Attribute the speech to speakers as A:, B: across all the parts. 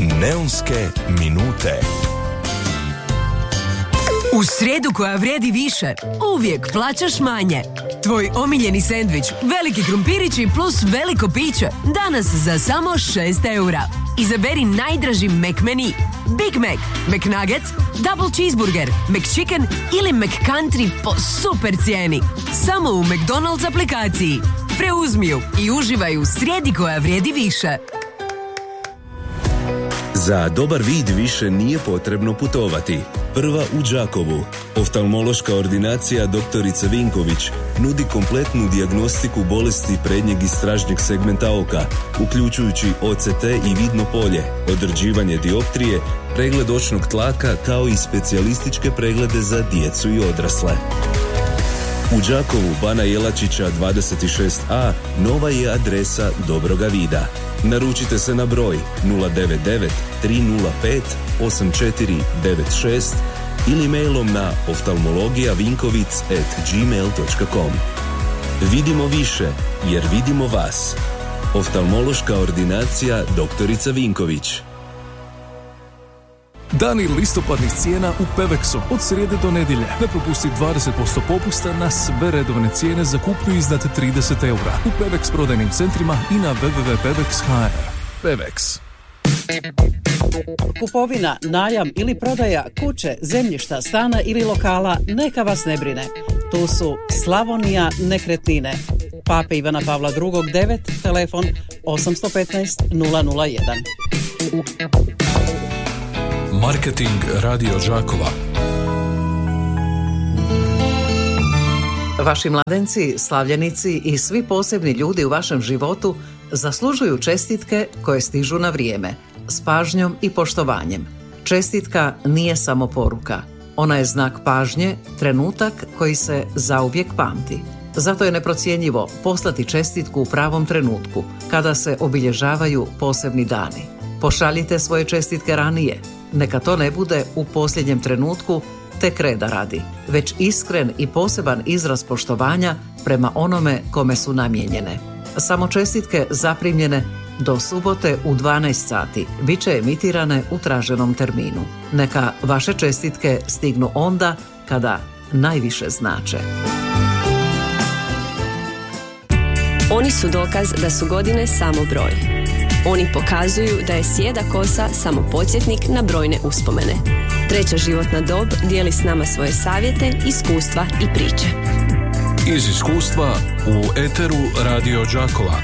A: Neonske minute.
B: U srijedu koja vrijedi više, uvijek plaćaš manje. Tvoj omiljeni sendvič, veliki krumpirići plus veliko piće, danas za samo 6 eura. Izaberi najdraži McMenu, Big Mac, McNuggets, Double Cheeseburger, McChicken ili McCountry po super cijeni. Samo u McDonald's aplikaciji. Preuzmi ju i uživaj u srijedi koja vrijedi više.
C: Za dobar vid više nije potrebno putovati. Prva u Đakovu. Oftalmološka ordinacija doktorica Vinković nudi kompletnu dijagnostiku bolesti prednjeg i stražnjeg segmenta oka, uključujući OCT i vidno polje, određivanje dioptrije, pregled očnog tlaka kao i specijalističke preglede za djecu i odrasle. U Đakovu Bana Jelačića 26a nova je adresa dobroga vida. Naručite se na broj 099 305 8496 ili mailom na oftalmologijavinkovic@gmail.com. Vidimo više jer vidimo vas. Oftalmološka ordinacija doktorica Vinković.
D: Dani listopadnih cijena u Pevexu od srijede do nedjelje. Ne propusti 20% popusta na sve redovne cijene za kupnju iznad 30 eura u Pevex prodajnim centrima i na www.pevex.hr. Pevex.
E: Kupovina, najam ili prodaja kuće, zemljišta, stana ili lokala neka vas ne brine. Tu su Slavonija nekretnine. Pape Ivana Pavla II 9, telefon 815 001.
D: Marketing Radio Đakova.
F: Vaši mladenci, slavljenici i svi posebni ljudi u vašem životu zaslužuju čestitke koje stižu na vrijeme, s pažnjom i poštovanjem. Čestitka nije samo poruka. Ona je znak pažnje, trenutak koji se zauvijek pamti. Zato je neprocjenjivo poslati čestitku u pravom trenutku, kada se obilježavaju posebni dani. Pošaljite svoje čestitke ranije. Neka to ne bude u posljednjem trenutku tek reda radi, već iskren i poseban izraz poštovanja prema onome kome su namijenjene. Samo čestitke zaprimljene do subote u 12 sati bit će emitirane u traženom terminu. Neka vaše čestitke stignu onda kada najviše znače.
G: Oni su dokaz da su godine samo broj. Oni pokazuju da je sjeda kosa samo podsjetnik na brojne uspomene. Treća životna dob dijeli s nama svoje savjete, iskustva i priče.
D: Iz iskustva u eteru Radio Đakova.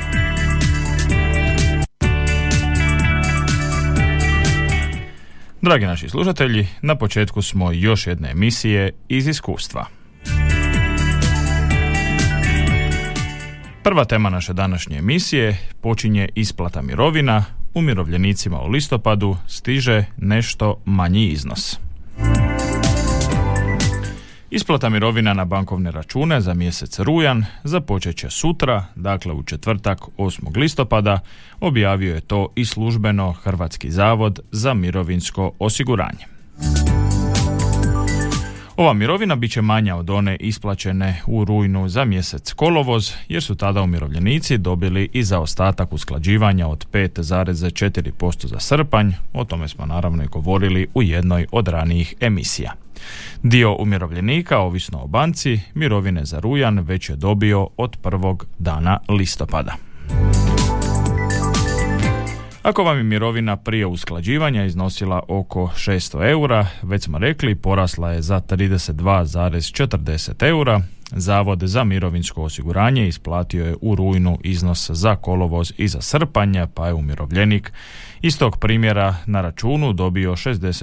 H: Dragi naši slušatelji, na početku smo još jedne emisije iz iskustva. Prva tema naše današnje emisije počinje isplata mirovina. Umirovljenicima u listopadu stiže nešto manji iznos. Isplata mirovina na bankovne račune za mjesec rujan započet će sutra, dakle u četvrtak 8. listopada, objavio je to i službeno Hrvatski zavod za mirovinsko osiguranje. Ova mirovina bit će manja od one isplaćene u rujnu za mjesec kolovoz, jer su tada umirovljenici dobili i zaostatak usklađivanja od 5,4% za srpanj. O tome smo naravno i govorili u jednoj od ranijih emisija. Dio umirovljenika, ovisno o banci, mirovine za rujan već je dobio od prvog dana listopada. Ako vam je mirovina prije usklađivanja iznosila oko 600 eura, već smo rekli, porasla je za 32,40 eura. Zavod za mirovinsko osiguranje isplatio je u rujnu iznos za kolovoz i za srpanj, pa je umirovljenik iz tog primjera na računu dobio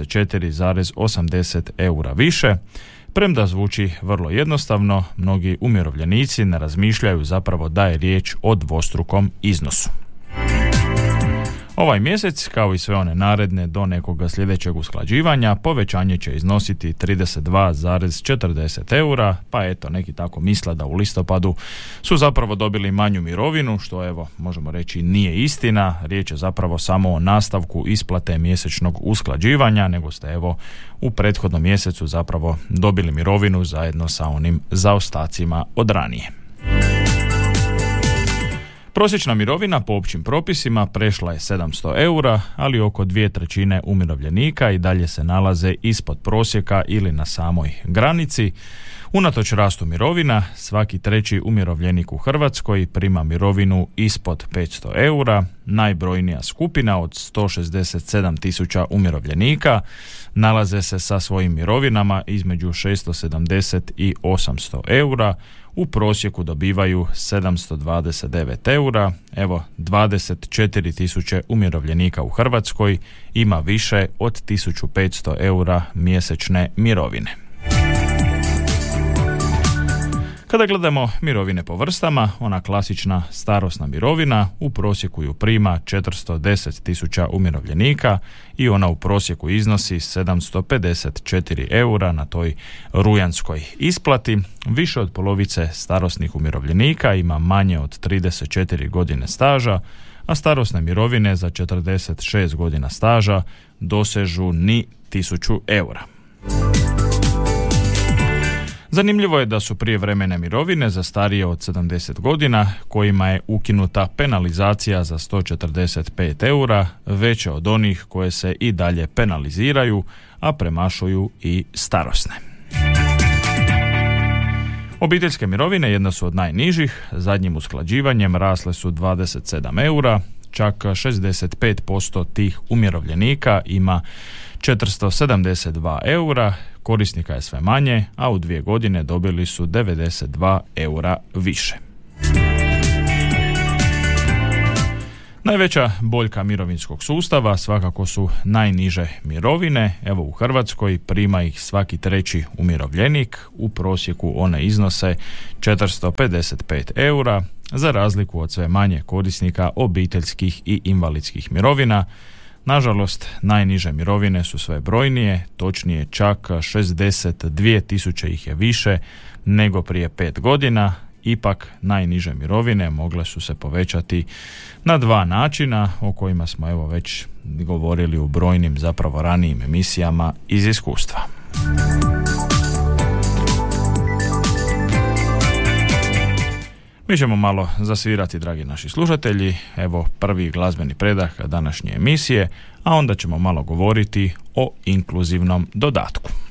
H: 64,80 eura više. Premda zvuči vrlo jednostavno, mnogi umirovljenici ne razmišljaju zapravo da je riječ o dvostrukom iznosu. Ovaj mjesec, kao i sve one naredne do nekoga sljedećeg usklađivanja, povećanje će iznositi 32,40 eura, pa eto, neki tako misle da u listopadu su zapravo dobili manju mirovinu, što evo, možemo reći nije istina. Riječ je zapravo samo o nastavku isplate mjesečnog usklađivanja, nego ste evo u prethodnom mjesecu zapravo dobili mirovinu zajedno sa onim zaostacima od ranije. Prosječna mirovina po općim propisima prešla je 700 eura, ali oko 2/3 umirovljenika i dalje se nalaze ispod prosjeka ili na samoj granici. Unatoč rastu mirovina, svaki treći umirovljenik u Hrvatskoj prima mirovinu ispod 500 eura. Najbrojnija skupina od 167 tisuća umirovljenika nalaze se sa svojim mirovinama između 670 i 800 eura. U prosjeku dobivaju 729 eura. Evo, 24 tisuće umirovljenika u Hrvatskoj ima više od 1500 eura mjesečne mirovine. Kada gledamo mirovine po vrstama, ona klasična starosna mirovina u prosjeku ju prima 410 tisuća umirovljenika i ona u prosjeku iznosi 754 eura na toj rujanskoj isplati. Više od polovice starosnih umirovljenika ima manje od 34 godine staža, a starosne mirovine za 46 godina staža dosežu ni 1000 eura. Zanimljivo je da su prijevremene mirovine za starije od 70 godina, kojima je ukinuta penalizacija za 145 eura, veće od onih koje se i dalje penaliziraju, a premašuju i starosne. Obiteljske mirovine jedna su od najnižih, zadnjim usklađivanjem rasle su 27 eura, čak 65% tih umirovljenika ima 472 eura, korisnika je sve manje, a u 2 godine dobili su 92 eura više. Najveća boljka mirovinskog sustava svakako su najniže mirovine. Evo u Hrvatskoj prima ih svaki treći umirovljenik, u prosjeku one iznose 455 eura, za razliku od sve manje korisnika obiteljskih i invalidskih mirovina. Nažalost, najniže mirovine su sve brojnije, točnije čak 62 tisuće ih je više nego prije 5 godina. Ipak, najniže mirovine mogle su se povećati na 2 načina o kojima smo evo već govorili u brojnim zapravo ranijim emisijama iz iskustva. Mi ćemo malo zasvirati, dragi naši slušatelji, evo prvi glazbeni predah današnje emisije, a onda ćemo malo govoriti o inkluzivnom dodatku.